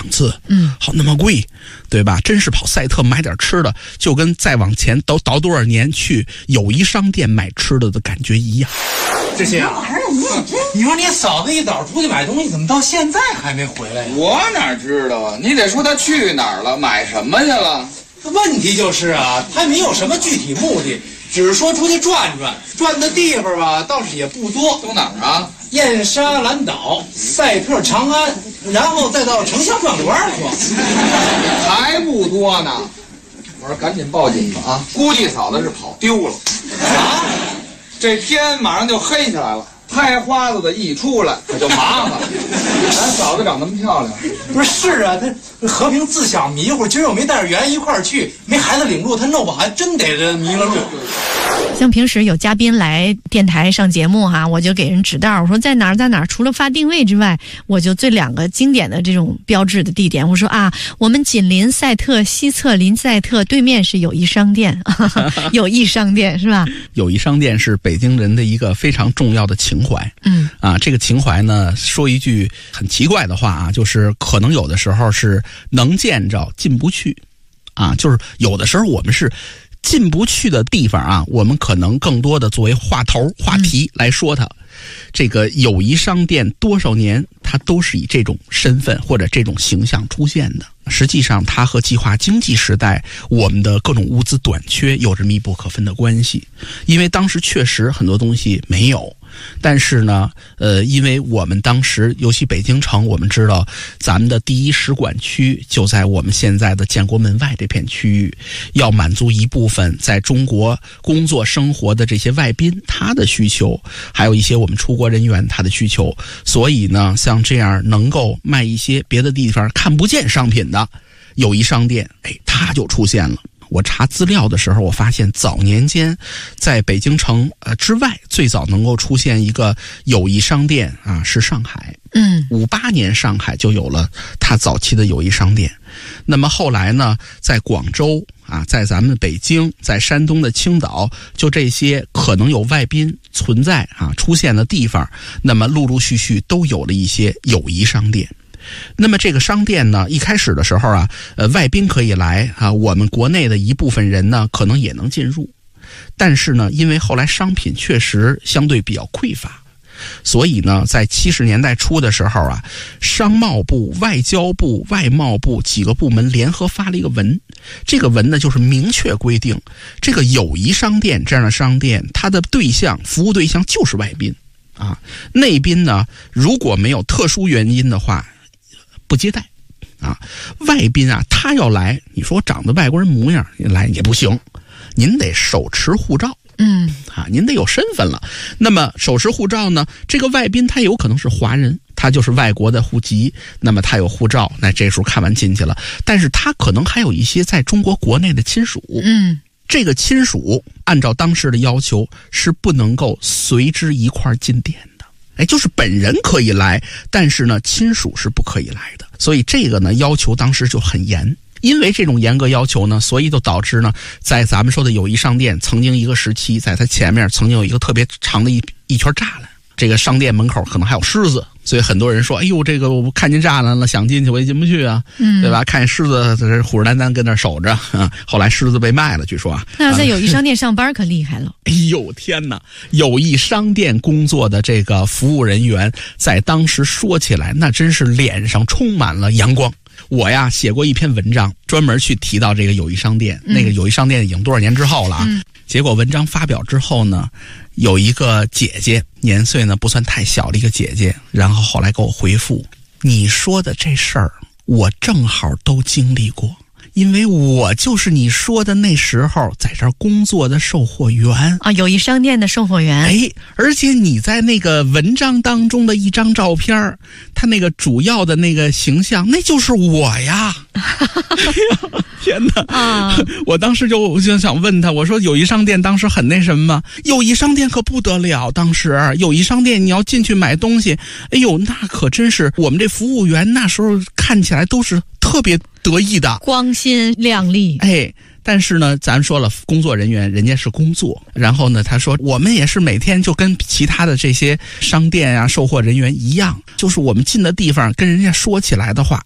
次，好那么贵，对吧？真是跑赛特买点吃的，就跟再往前倒多少年去友谊商店买吃的感觉一样。 志新啊，你说你嫂子一早出去买东西，怎么到现在还没回来呀？ 我哪知道啊？你得说她去哪儿了，买什么去了？ 问题就是啊，她没有什么具体目的，只是说出去转转，转的地方吧，倒是也不多。 都哪儿啊？ 燕莎兰岛、赛特长安，然后再到城乡饭馆去， 还不多呢。我说赶紧报警吧啊！估计嫂子是跑丢了。啊？这天马上就黑起来了，拍花子的一出来可就麻烦了。咱嫂子长那么漂亮， 不是啊，他和平自小迷糊，今儿又没带着圆一块儿去，没孩子领路，他弄不好还真得迷了路。 像平时有嘉宾来电台上节目哈，我就给人指道，我说在哪儿，除了发定位之外，我就最2个经典的这种标志的地点，我说啊，我们紧邻赛特，西侧临赛特，对面是友谊商店，友谊商店是吧？ 友谊商店是北京人的一个非常重要的情怀。这个情怀呢，说一句很奇怪的话啊，就是可能有的时候是能见着进不去啊，就是有的时候我们是进不去的地方啊，我们可能更多的作为话题来说它。这个友谊商店多少年，它都是以这种身份或者这种形象出现的。实际上，它和计划经济时代我们的各种物资短缺有着密不可分的关系。因为当时确实很多东西没有，但是呢，因为我们当时，尤其北京城，我们知道咱们的第一使馆区就在我们现在的建国门外这片区域，要满足一部分在中国工作生活的这些外宾他的需求，还有一些我们出国人员他的需求。所以呢，像这样能够卖一些别的地方看不见商品的友谊商店，它就出现了。我查资料的时候，我发现早年间在北京城之外，最早能够出现一个友谊商店啊，是上海。58年上海就有了它早期的友谊商店。那么后来呢，在广州啊，在咱们北京，在山东的青岛，就这些可能有外宾存在啊出现的地方，那么陆陆续续都有了一些友谊商店。那么这个商店呢，一开始的时候啊，外宾可以来啊，我们国内的一部分人呢，可能也能进入。但是呢，因为后来商品确实相对比较匮乏，所以呢，在70年代初的时候啊，商贸部、外交部、外贸部几个部门联合发了一个文，这个文呢就是明确规定，这个友谊商店这样的商店，它的服务对象就是外宾啊。内宾呢，如果没有特殊原因的话，不接待啊。外宾啊，他要来，你说长得外国人模样来也不行，您得手持护照。您得有身份了。那么手持护照呢，这个外宾他有可能是华人，他就是外国的户籍，那么他有护照，那这时候看完进去了。但是他可能还有一些在中国国内的亲属。这个亲属按照当时的要求是不能够随之一块进店的。就是本人可以来，但是呢，亲属是不可以来的。所以这个呢，要求当时就很严。因为这种严格要求呢，所以就导致呢，在咱们说的友谊商店曾经一个时期，在它前面曾经有一个特别长的一圈栅栏，这个商店门口可能还有狮子，所以很多人说，哎呦，这个我看见栅栏了，想进去我也进不去啊，对吧？看见狮子在这虎视眈眈跟那守着啊，后来狮子被卖了，据说啊。 那在友谊商店上班可厉害了。 哎呦天哪！友谊商店工作的这个服务人员，在当时说起来，那真是脸上充满了阳光。我呀写过一篇文章，专门去提到这个友谊商店。那个友谊商店已经多少年之后了啊？结果文章发表之后呢，有一个姐姐，年岁呢不算太小的一个姐姐，然后后来给我回复，你说的这事儿我正好都经历过，因为我就是你说的那时候在这儿工作的售货员啊，友谊商店的售货员。 而且你在那个文章当中的一张照片，他那个主要的那个形象，那就是我呀！天哪！我当时就想问他，我说友谊商店当时很那什么吗？友谊商店可不得了，当时友谊商店你要进去买东西，哎呦，那可真是我们这服务员那时候看起来都是特别得意的， 光鲜亮丽。 但是呢，咱说了，工作人员人家是工作，然后呢，他说我们也是每天就跟其他的这些商店啊、售货人员一样，就是我们进的地方跟人家说起来的话，